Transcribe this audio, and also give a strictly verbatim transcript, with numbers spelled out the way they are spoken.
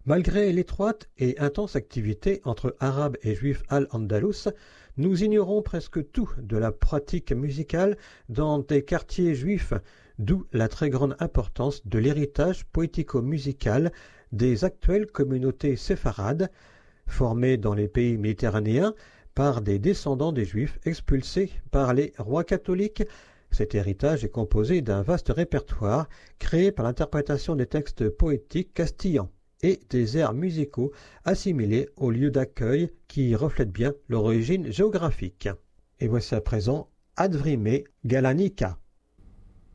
Malgré l'étroite et intense activité entre Arabes et Juifs al-Andalus, nous ignorons presque tout de la pratique musicale dans des quartiers juifs, d'où la très grande importance de l'héritage poético-musical des actuelles communautés séfarades, formées dans les pays méditerranéens par des descendants des Juifs expulsés par les rois catholiques. Cet héritage est composé d'un vaste répertoire créé par l'interprétation des textes poétiques castillans et des airs musicaux assimilés aux lieux d'accueil qui reflètent bien leur origine géographique. Et voici à présent Advrime Galanica.